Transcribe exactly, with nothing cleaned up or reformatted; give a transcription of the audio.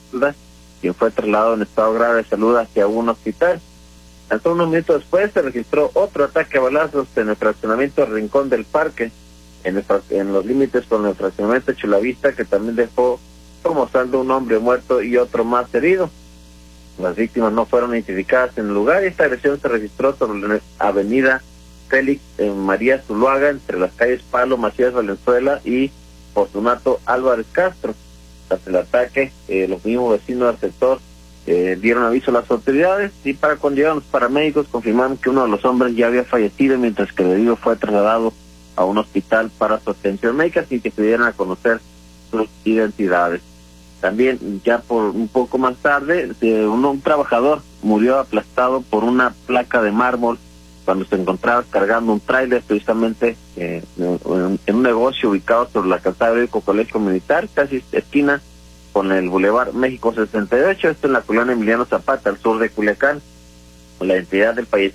quien fue trasladado en estado grave de salud hacia un hospital. Hasta unos minutos después se registró otro ataque a balazos en el fraccionamiento Rincón del Parque, en, el, en los límites con el fraccionamiento Chulavista, que también dejó como saldo un hombre muerto y otro más herido. Las víctimas no fueron identificadas en el lugar y esta agresión se registró sobre la avenida Félix en María Zuluaga, entre las calles Pablo Macías Valenzuela y Fortunato Álvarez Castro. Tras el ataque, eh, los mismos vecinos del sector eh, dieron aviso a las autoridades y para cuando llegaron los paramédicos confirmaron que uno de los hombres ya había fallecido, mientras que el herido fue trasladado a un hospital para su atención médica sin que se dieran a conocer sus identidades. También ya por un poco más tarde, eh, un, un trabajador murió aplastado por una placa de mármol cuando se encontraba cargando un tráiler precisamente eh, en, en un negocio ubicado sobre la calzada de Colegio Militar, casi esquina con el Boulevard México sesenta y ocho, esto en la colonia Emiliano Zapata, al sur de Culiacán. La identidad del fallecido